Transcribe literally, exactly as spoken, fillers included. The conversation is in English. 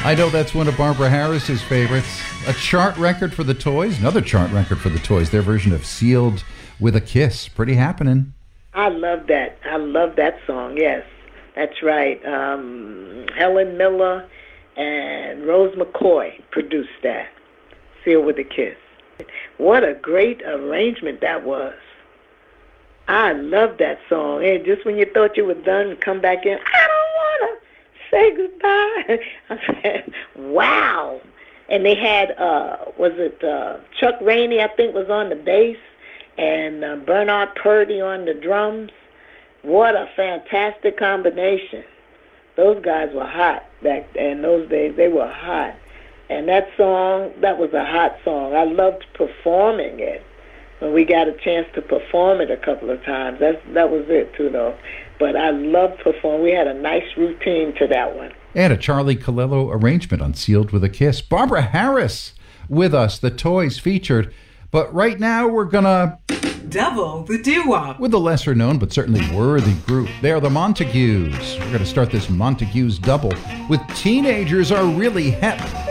I know that's one of Barbara Harris's favorites. A chart record for the Toys. Another chart record for the Toys. Their version of Sealed with a Kiss. Pretty happening. I love that. I love that song, yes. That's right. Um, Helen Miller and Rose McCoy produced that. Sealed with a Kiss. What a great arrangement that was. I love that song. And just when you thought you were done, come back in, I don't want to say goodbye. I said, wow. And they had, uh, was it uh, Chuck Rainey, I think, was on the bass, and uh, Bernard Purdy on the drums. What a fantastic combination. Those guys were hot back in those days. They were hot. And that song, that was a hot song. I loved performing it. When we got a chance to perform it a couple of times. That's, that was it, too, though. But I loved performing. We had a nice routine to that one. And a Charlie Colello arrangement on Sealed with a Kiss. Barbara Harris with us, the Toys featured. But right now we're going to... double the doo-wop. With a lesser known but certainly worthy group. They are the Montagues. We're going to start this Montagues double with Teenagers Are Really Hep.